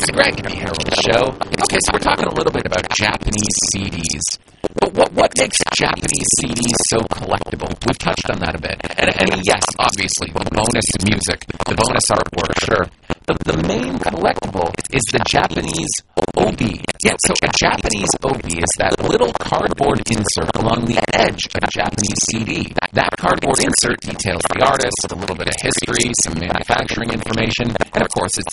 is Greg, the Herald Show. Okay, so we're talking a little bit about Japanese CDs. But what makes Japanese CDs so collectible? We've touched on that a bit. And yes, obviously, the bonus music, the bonus artwork, sure. The main collectible is the Japanese obi. Yeah, so a Japanese obi is that little cardboard insert along the edge of a Japanese CD. That cardboard insert details the artist, a little bit of history, some manufacturing information, and of course it's